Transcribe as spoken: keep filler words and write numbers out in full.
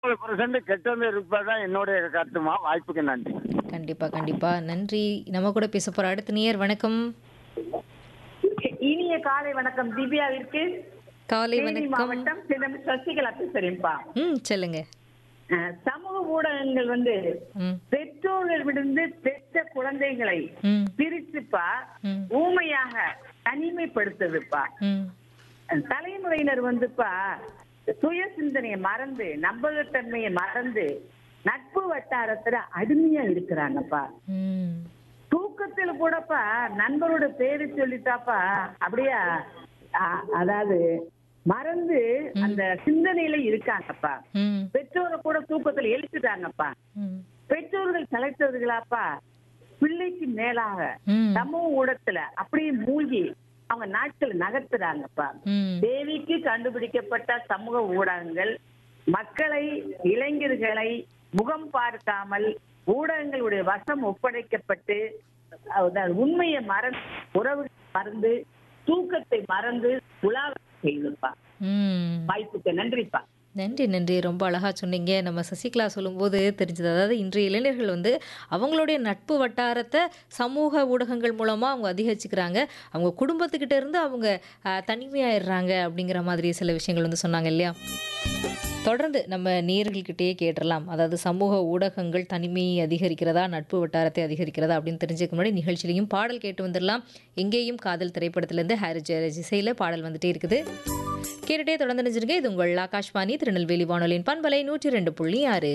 Percent கெட்டது இருப்பதான் என்னுடைய கருத்துமா. வாய்ப்புக்கு நன்றி. கண்டிப்பா, கண்டிப்பா. நன்றி. நம்ம கூட பேச போற அடுத்த நேயர் வணக்கம். இனிய காலை வணக்கம் திவ்யாவிற்கு. காலை தேனி வணக்கம். மாவட்டம் சிதம் சசிகலா பேசுறேன்ப்பா. ம் சொல்லுங்க. அஹ், சமூக ஊடகங்கள் வந்து ம் பெற்றோர்களிடமிருந்து பெற்ற குழந்தைகளை ம் பிரிச்சுப்பா ம் ஊமையாக தனிமைப்படுத்துதுப்பா. ம் தலைமுறையினர் வந்துப்பா சுய சிந்தனையை மறந்து நம்பகத்தன்மையை மறந்து நட்பு வட்டாரத்துல அடிமையா இருக்கிறாங்கப்பா. ம் தூக்கத்துல கூடப்பா நண்பரோட பேரு சொல்லிட்டாப்பா அப்படியே அ- அதாவது மறந்து அந்த சிந்தனையில இருக்காங்கப்பா. ம் பெற்றோரை கூட தூக்கத்துல எழுத்துட்டாங்கப்பா. ம் பெற்றோர்கள் தலைத்தவர்களாப்பா பிள்ளைக்கு மேலாக ம் சமூக ஊடகத்துல அப்படியே மூழ்கி அவங்க நாட்கள் நகர்த்துறாங்கப்பா. ம் தேவிக்கு கண்டுபிடிக்கப்பட்ட சமூக ஊடகங்கள் மக்களை இளைஞர்களை முகம் பார்க்காமல் ஊடகங்களுடைய வசம் ஒப்படைக்கப்பட்டு அதாவது உண்மையை மறந்து உறவு மறந்து தூக்கத்தை மறந்து உலாவ செய்யுதுப்பா. ம் வாய்ப்புக்கு நன்றிப்பா. நன்றி, நன்றி. ரொம்ப அழகா சொன்னீங்க. நம்ம சசிகலா சொல்லும்போது தெரிஞ்சது. அதாவது இன்றைய இளைஞர்கள் வந்து அவங்களுடைய நட்பு வட்டாரத்தை சமூக ஊடகங்கள் மூலமா அவங்க அதிகரிச்சுக்கிறாங்க. அவங்க குடும்பத்துக்கிட்ட இருந்து அவங்க அ, தனிமையாயிடுறாங்க அப்படிங்கிற மாதிரி சில விஷயங்கள் வந்து சொன்னாங்க இல்லையா? தொடர்ந்து நம்ம நேயர்கள்கிட்டயே கேட்டுறலாம். அதாவது சமூக ஊடகங்கள் தனிமையை அதிகரிக்கிறதா, நட்பு வட்டாரத்தை அதிகரிக்கிறதா அப்படின்னு தெரிஞ்சுக்க முன்னாடி நிகழ்ச்சியிலையும் பாடல் கேட்டு வந்துடலாம். எங்கேயும் காதல் திரைப்படத்திலேருந்து ஹாரி ஜெயராஜ் இசையில் பாடல் வந்துட்டே இருக்குது. கேட்டுட்டே தொடர்ந்து நினைச்சிருங்க. இது உங்கள் ஆகாஷ்வாணி திருநெல்வேலி வானொலியின் பண்பலை நூற்றி ரெண்டு புள்ளி ஆறு.